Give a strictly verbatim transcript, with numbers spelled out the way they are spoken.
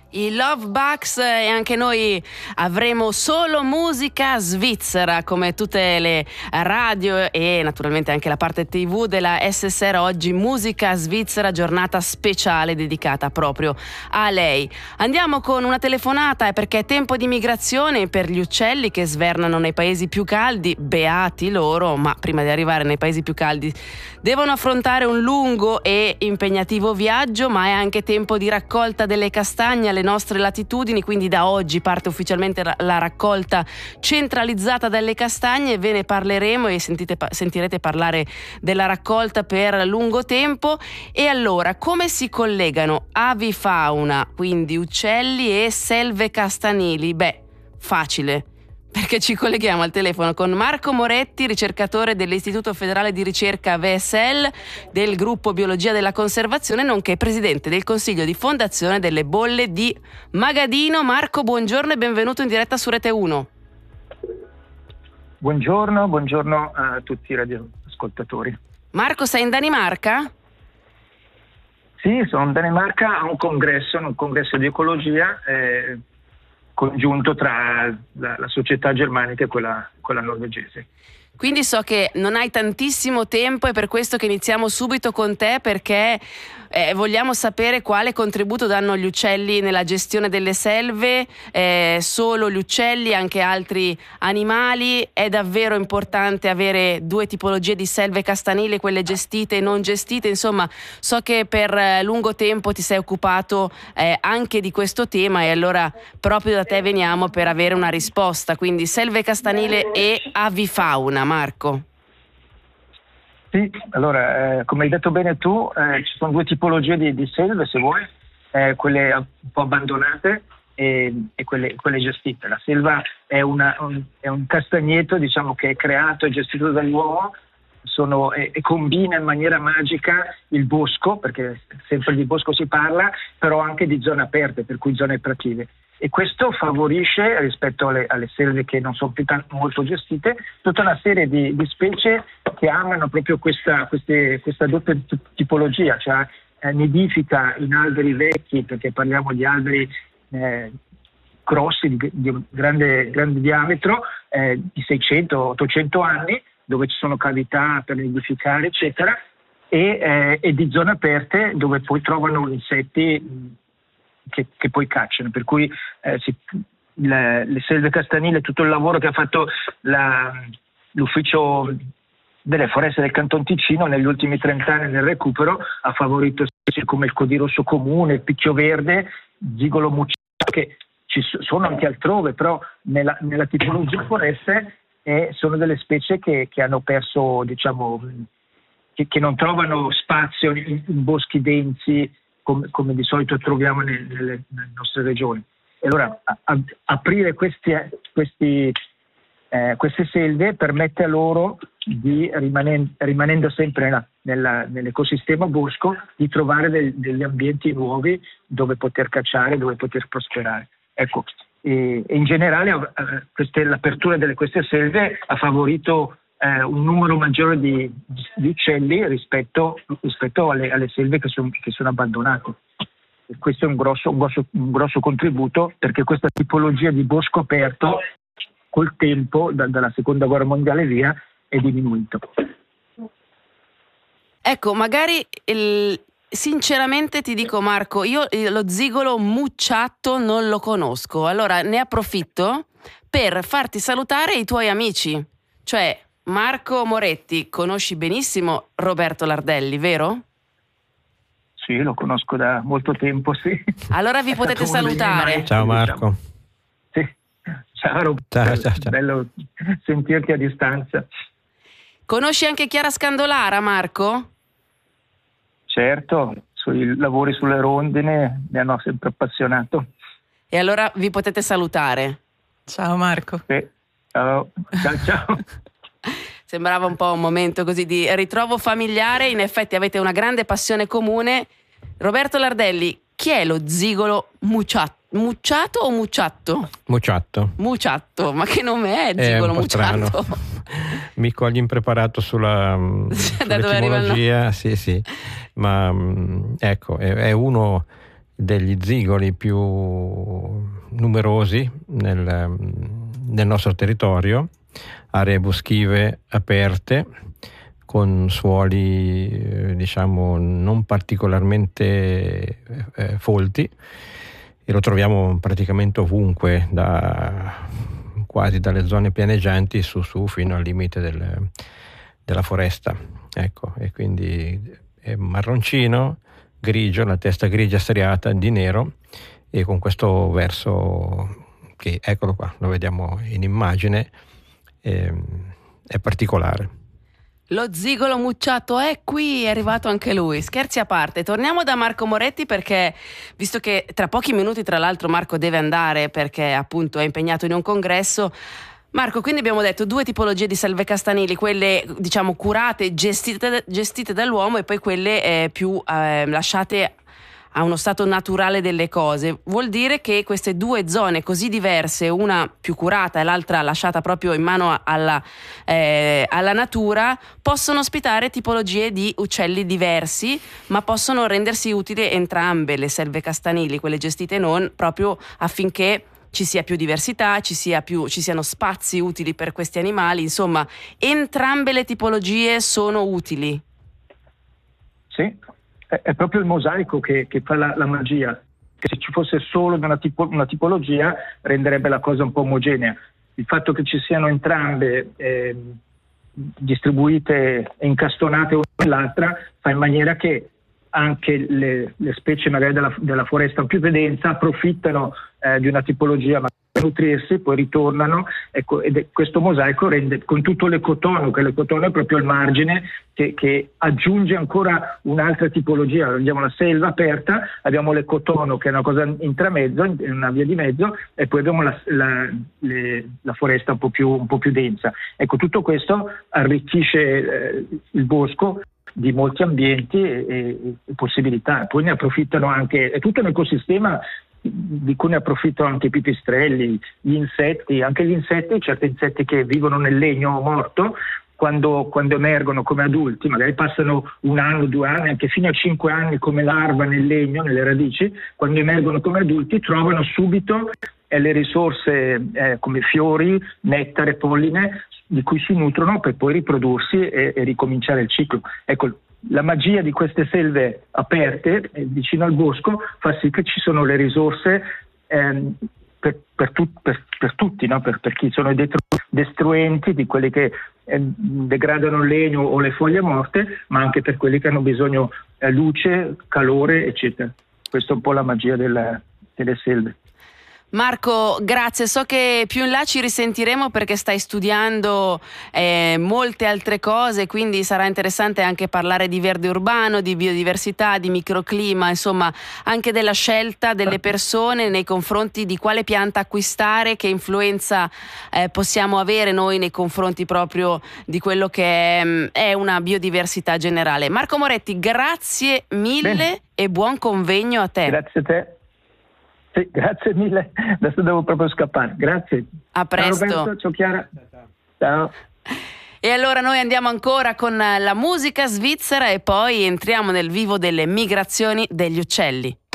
I Love Bugs, e anche noi avremo solo musica svizzera come tutte le radio e naturalmente anche la parte tivù della S S R. Oggi musica svizzera, giornata speciale dedicata proprio a lei. Andiamo con una telefonata perché è tempo di migrazione per gli uccelli che svernano nei paesi più caldi, beati loro, ma prima di arrivare nei paesi più caldi devono affrontare un lungo e impegnativo viaggio, ma è anche tempo di raccolta delle castagne alle nostre latitudini, quindi da oggi parte ufficialmente la raccolta centralizzata delle castagne e ve ne parleremo e sentite, sentirete parlare della raccolta per lungo tempo. E allora, come si collegano avifauna, quindi uccelli, e selve castanili? Beh, facile, perché ci colleghiamo al telefono con Marco Moretti, ricercatore dell'Istituto Federale di Ricerca V S L del gruppo Biologia della Conservazione, nonché presidente del Consiglio di Fondazione delle Bolle di Magadino. Marco, buongiorno e benvenuto in diretta su Rete uno. Buongiorno, buongiorno a tutti i radioascoltatori. Marco, sei in Danimarca? Sì, sono in Danimarca a un congresso, un congresso di ecologia eh, congiunto tra la, la società germanica e quella, quella norvegese. Quindi so che non hai tantissimo tempo, è per questo che iniziamo subito con te, perché eh, vogliamo sapere quale contributo danno gli uccelli nella gestione delle selve, eh, solo gli uccelli, anche altri animali. È davvero importante avere due tipologie di selve castanili, quelle gestite e non gestite. Insomma, so che per eh, lungo tempo ti sei occupato eh, anche di questo tema e allora proprio da te veniamo per avere una risposta. Quindi selve castanile e avifauna. Marco. Sì, allora, eh, come hai detto bene tu, eh, ci sono due tipologie di, di selve, se vuoi, eh, quelle un po' abbandonate e, e quelle, quelle gestite. La selva è, una, un, è un castagneto, diciamo, che è creato e gestito dall'uomo, sono, e, e combina in maniera magica il bosco, perché sempre di bosco si parla, però anche di zone aperte, per cui zone prative. E questo favorisce, rispetto alle, alle selve che non sono più tanto, molto gestite, tutta una serie di, di specie che amano proprio questa, queste, questa doppia tipologia, cioè eh, nidifica in alberi vecchi, perché parliamo di alberi eh, grossi, di, di un grande, grande diametro, eh, di seicento ottocento anni, dove ci sono cavità per nidificare, eccetera, e, eh, e di zone aperte dove poi trovano insetti Che, che poi cacciano, per cui eh, si, le, le selve castanili, tutto il lavoro che ha fatto la, l'ufficio delle foreste del Canton Ticino negli ultimi trent'anni nel recupero ha favorito specie come il codirosso comune, il picchio verde, zigolo mucciato, che ci sono anche altrove, però nella, nella tipologia foreste eh, sono delle specie che, che hanno perso, diciamo, che, che non trovano spazio in, in boschi densi Come, come di solito troviamo nelle, nelle, nelle nostre regioni. E allora a, a, aprire questi, questi, eh, queste selve permette a loro di, rimanen, rimanendo sempre nella, nella, nell'ecosistema bosco, di trovare del, degli ambienti nuovi dove poter cacciare, dove poter prosperare. Ecco, e, e in generale eh, queste, l'apertura di queste selve ha favorito Eh, un numero maggiore di, di uccelli rispetto, rispetto alle, alle selve che, son, che sono abbandonate. E questo è un grosso, un, grosso, un grosso contributo, perché questa tipologia di bosco aperto col tempo, da, dalla seconda guerra mondiale via, è diminuito. Ecco, magari il, sinceramente ti dico, Marco, io lo zigolo mucciato non lo conosco, allora ne approfitto per farti salutare i tuoi amici, cioè Marco Moretti, conosci benissimo Roberto Lardelli, vero? Sì, lo conosco da molto tempo, sì. Allora vi potete salutare. Ciao Marco. Sì. Ciao Roberto, ciao, ciao, ciao. Bello sentirti a distanza. Conosci anche Chiara Scandolara, Marco? Certo, sui lavori sulle rondine mi hanno sempre appassionato. E allora vi potete salutare. Ciao Marco. Sì. Ciao, ciao, ciao. Sembrava un po' un momento così di ritrovo familiare, in effetti avete una grande passione comune. Roberto Lardelli, chi è lo zigolo mucciato? Mucciato o mucciatto? Mucciato. Mucciato, ma che nome è zigolo mucciato? Mi cogli impreparato sulla, da dove arriva il sull'etimologia, sì sì, ma ecco, è, è uno degli zigoli più numerosi nel, nel nostro territorio, aree boschive aperte con suoli eh, diciamo non particolarmente eh, folti, e lo troviamo praticamente ovunque, da, quasi dalle zone pianeggianti su su fino al limite del, della foresta, ecco. E quindi è marroncino, grigio, la testa grigia striata di nero, e con questo verso che, eccolo qua, lo vediamo in immagine, è, è particolare. Lo zigolo mucciato è qui, è arrivato anche lui. Scherzi a parte, torniamo da Marco Moretti, perché visto che tra pochi minuti tra l'altro Marco deve andare perché appunto è impegnato in un congresso. Marco, quindi abbiamo detto due tipologie di selve castanili, quelle diciamo curate, gestite, gestite dall'uomo, e poi quelle eh, più eh, lasciate a uno stato naturale delle cose. Vuol dire che queste due zone così diverse, una più curata e l'altra lasciata proprio in mano alla, eh, alla natura, possono ospitare tipologie di uccelli diversi, ma possono rendersi utili entrambe le selve castanili, quelle gestite e non, proprio affinché ci sia più diversità, ci sia più, ci siano spazi utili per questi animali. Insomma, entrambe le tipologie sono utili. Sì. È proprio il mosaico che, che fa la, la magia, che se ci fosse solo una, tipo, una tipologia renderebbe la cosa un po' omogenea. Il fatto che ci siano entrambe eh, distribuite e incastonate una nell'altra fa in maniera che anche le, le specie magari della, della foresta più densa approfittano eh, di una tipologia ma per nutrirsi, poi ritornano, ecco, ed è, questo mosaico rende, con tutto l'ecotono, che l'ecotono è proprio il margine che, che aggiunge ancora un'altra tipologia. Abbiamo la selva aperta, abbiamo l'ecotono che è una cosa intramezzo, in una via di mezzo, e poi abbiamo la, la, le, la foresta un po' più, un po' più densa. Ecco, tutto questo arricchisce eh, il bosco di molti ambienti e, e, e possibilità. Poi ne approfittano anche, è tutto un ecosistema di cui ne approfittano anche i pipistrelli, gli insetti, anche gli insetti, certi insetti che vivono nel legno morto, quando, quando emergono come adulti, magari passano un anno, due anni, anche fino a cinque anni come larva nel legno, nelle radici, quando emergono come adulti trovano subito eh, le risorse eh, come fiori, nettare, polline, di cui si nutrono per poi riprodursi e, e ricominciare il ciclo. Ecco, la magia di queste selve aperte eh, vicino al bosco fa sì che ci sono le risorse ehm, per, per, tu, per, per tutti, no? per, per chi sono i detru- destruenti, di quelli che eh, degradano il legno o le foglie morte, ma anche per quelli che hanno bisogno eh, luce, calore, eccetera. Questa è un po' la magia della, delle selve. Marco, grazie. So che più in là ci risentiremo perché stai studiando eh, molte altre cose, quindi sarà interessante anche parlare di verde urbano, di biodiversità, di microclima, insomma anche della scelta delle persone nei confronti di quale pianta acquistare, che influenza eh, possiamo avere noi nei confronti proprio di quello che è, è una biodiversità generale. Marco Moretti, grazie mille. Bene. E buon convegno a te. Grazie a te. Sì, grazie mille, adesso devo proprio scappare, grazie. A presto. Ciao Roberto, ciao Chiara. Ciao. E allora noi andiamo ancora con la musica svizzera e poi entriamo nel vivo delle migrazioni degli uccelli.